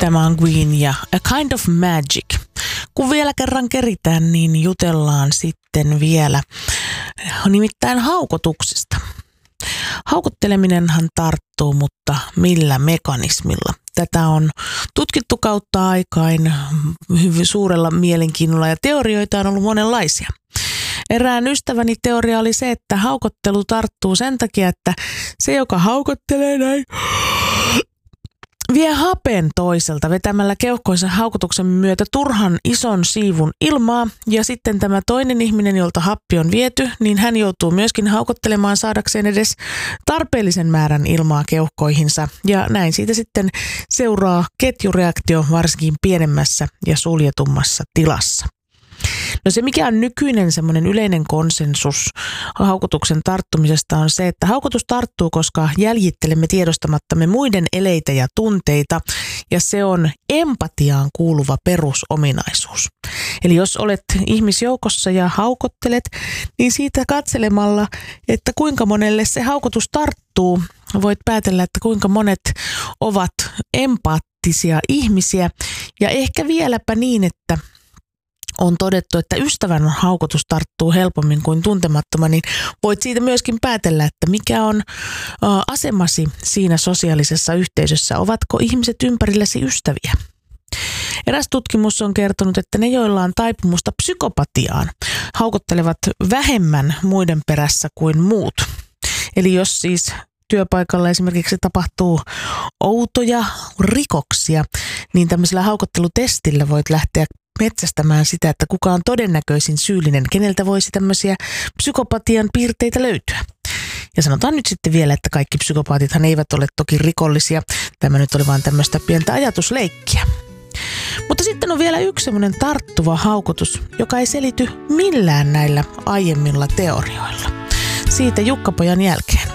Tämä on Queen ja A Kind of Magic. Kun vielä kerran keritään, niin jutellaan sitten vielä nimittäin haukotuksesta. Haukotteleminenhan tarttuu, mutta millä mekanismilla? Tätä on tutkittu kautta aikain hyvin suurella mielenkiinnolla ja teorioita on ollut monenlaisia. Erään ystäväni teoria oli se, että haukottelu tarttuu sen takia, että se, joka haukottelee näin, vie hapen toiselta vetämällä keuhkoisen haukotuksen myötä turhan ison siivun ilmaa ja sitten tämä toinen ihminen, jolta happi on viety, niin hän joutuu myöskin haukottelemaan saadakseen edes tarpeellisen määrän ilmaa keuhkoihinsa ja näin siitä sitten seuraa ketjureaktio varsinkin pienemmässä ja suljetummassa tilassa. No se, mikä on nykyinen semmoinen yleinen konsensus haukotuksen tarttumisesta on se, että haukotus tarttuu, koska jäljittelemme tiedostamattamme muiden eleitä ja tunteita ja se on empatiaan kuuluva perusominaisuus. Eli jos olet ihmisjoukossa ja haukottelet, niin siitä katselemalla, että kuinka monelle se haukotus tarttuu, voit päätellä, että kuinka monet ovat empaattisia ihmisiä ja ehkä vieläpä niin, että on todettu, että ystävän haukotus tarttuu helpommin kuin tuntemattoman, niin voit siitä myöskin päätellä, että mikä on asemasi siinä sosiaalisessa yhteisössä. Ovatko ihmiset ympärillesi ystäviä? Eräs tutkimus on kertonut, että ne, joilla on taipumusta psykopatiaan, haukottelevat vähemmän muiden perässä kuin muut. Eli jos siis työpaikalla esimerkiksi tapahtuu outoja rikoksia, niin tämmöisellä haukottelutestillä voit lähteä metsästämään sitä, että kuka on todennäköisin syyllinen, keneltä voisi tämmöisiä psykopatian piirteitä löytyä. Ja sanotaan nyt sitten vielä, että kaikki psykopaatithan eivät ole toki rikollisia. Tämä nyt oli vain tämmöistä pientä ajatusleikkiä. Mutta sitten on vielä yksi semmoinen tarttuva haukotus, joka ei selity millään näillä aiemmilla teorioilla. Siitä Jukka-pojan jälkeen.